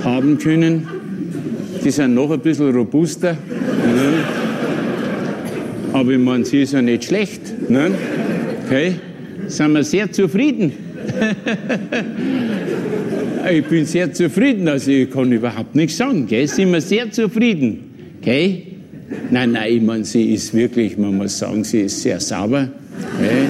haben können. Die sind noch ein bisschen robuster. Ne? Aber ich meine, sie ist ja nicht schlecht. Ne? Okay? Sind wir sehr zufrieden. Ich bin sehr zufrieden, also ich kann überhaupt nichts sagen. Gell? Sind wir sehr zufrieden. Okay? Nein, ich meine, sie ist wirklich, man muss sagen, sie ist sehr sauber. Okay?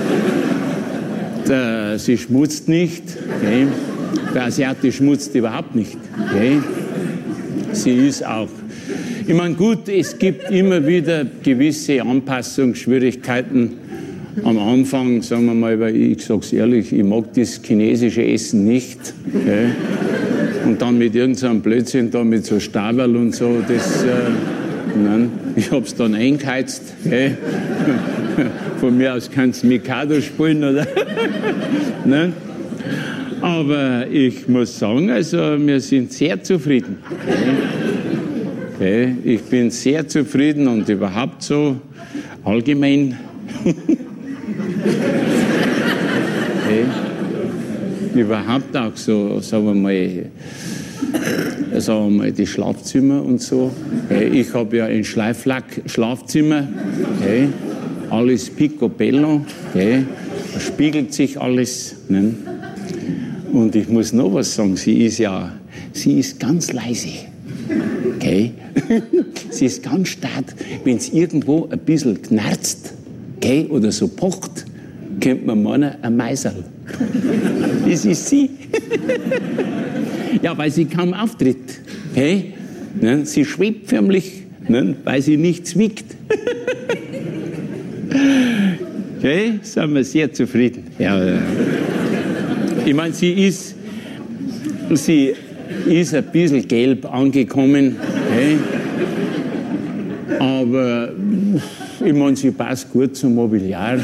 Sie schmutzt nicht. Okay? Der Asiate schmutzt überhaupt nicht. Okay? Sie ist auch. Ich meine, gut, es gibt immer wieder gewisse Anpassungsschwierigkeiten. Am Anfang, sagen wir mal, weil ich sag's ehrlich, ich mag das chinesische Essen nicht. Okay? Und dann mit irgendeinem Blödsinn, da mit so Stabel und so, das, nein, ich hab's dann eingeheizt. Okay? Von mir aus kannst du Mikado spielen, oder? Nein? Aber ich muss sagen, also wir sind sehr zufrieden. Okay? Ich bin sehr zufrieden und überhaupt so allgemein. Okay. Überhaupt auch so, sagen wir mal, die Schlafzimmer und so. Okay. Ich habe ja ein Schleiflack-Schlafzimmer. Okay. Alles picobello. Okay. Da spiegelt sich alles. Ne? Und ich muss noch was sagen, sie ist ganz leise. Okay. Sie ist ganz stark, wenn es irgendwo ein bisschen knarzt. Okay, oder so pocht, kennt man meinen, ein Meiserl. Das ist sie. Ja, weil sie kaum auftritt. Okay? Ne? Sie schwebt förmlich, ne? Weil sie nicht zwickt. Okay, sind wir sehr zufrieden. Ja. Ich meine, sie ist ein bisschen gelb angekommen. Okay? Aber ich meine, sie passt gut zum Mobiliar.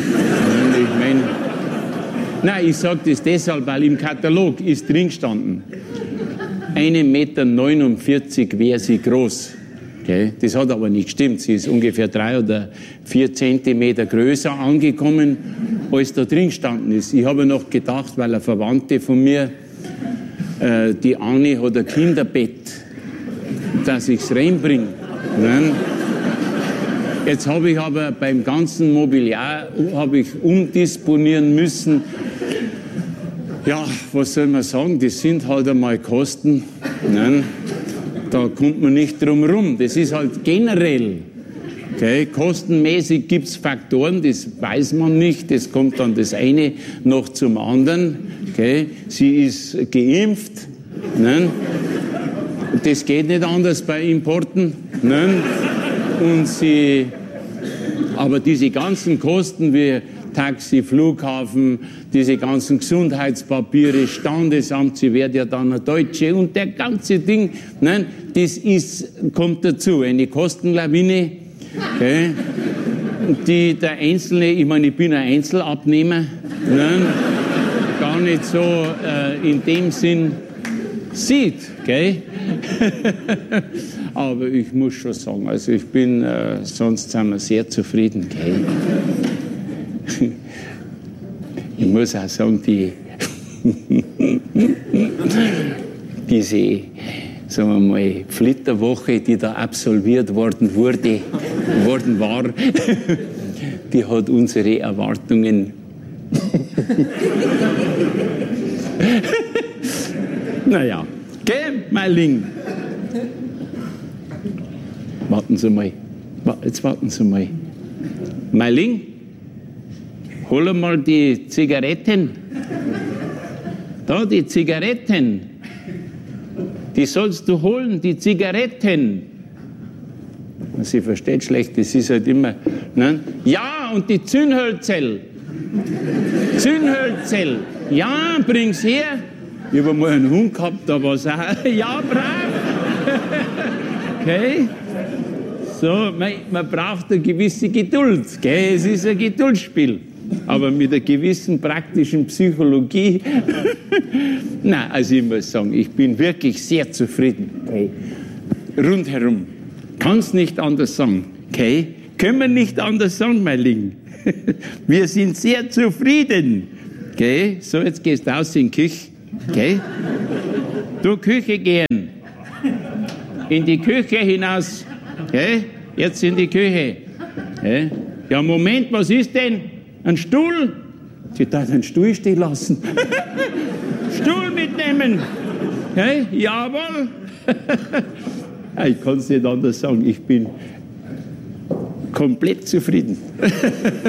Ich sage das deshalb, weil im Katalog ist drin gestanden, 1,49 Meter wäre sie groß. Okay? Das hat aber nicht gestimmt. Sie ist ungefähr 3 oder 4 Zentimeter größer angekommen, als da drin gestanden ist. Ich habe noch gedacht, weil eine Verwandte von mir, die Anni, hat ein Kinderbett, dass ich es reinbringe. Jetzt habe ich aber beim ganzen Mobiliar umdisponieren müssen. Ja, was soll man sagen, das sind halt einmal Kosten. Nein, da kommt man nicht drum rum. Das ist halt generell. Okay, kostenmäßig gibt es Faktoren, das weiß man nicht. Das kommt dann das eine noch zum anderen. Okay, sie ist geimpft. Nein, das geht nicht anders bei Importen. Nein. Aber diese ganzen Kosten wie Taxi, Flughafen, diese ganzen Gesundheitspapiere, Standesamt, sie wird ja dann eine Deutsche und der ganze Ding, nein, kommt dazu, eine Kostenlawine, okay, der Einzelne, ich meine, ich bin ein Einzelabnehmer, nein, gar nicht so in dem Sinn sieht, okay. Aber ich muss schon sagen, also ich bin, sonst sind wir sehr zufrieden. Okay? Ich muss auch sagen, diese, sagen wir mal, Flitterwoche, die da absolviert worden war, die hat unsere Erwartungen naja, gell, mein Ling? Warten Sie mal. Jetzt warten Sie mal. Meiling, hol mal die Zigaretten. Da, die Zigaretten. Die sollst du holen, die Zigaretten. Sie versteht schlecht, das ist halt immer. Ne? Ja, und die Zündhölzel. Zündhölzel. Ja, bring's her. Ich habe mal einen Hund gehabt, da war es auch. Ja, brav. Okay. So, man braucht eine gewisse Geduld. Gell? Es ist ein Geduldsspiel. Aber mit einer gewissen praktischen Psychologie. Nein, also ich muss sagen, ich bin wirklich sehr zufrieden. Okay. Rundherum. Kann es nicht anders sagen. Okay. Können wir nicht anders sagen, mein Ling. Wir sind sehr zufrieden. Okay. So, jetzt gehst du aus in die Küche. Okay. Du, Küche gehen. in die Küche hinaus. Okay? Jetzt in die Küche. Okay? Ja, Moment, was ist denn? Ein Stuhl? Sie darf einen Stuhl stehen lassen. Stuhl mitnehmen. Okay? Jawohl. Ich kann es nicht anders sagen. Ich bin komplett zufrieden.